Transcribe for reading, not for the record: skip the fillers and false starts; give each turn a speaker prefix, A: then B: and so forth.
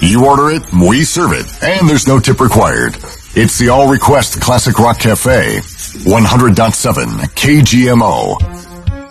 A: You order it, we serve it, and there's no tip required. It's the All Request Classic Rock Cafe, 100.7 KGMO.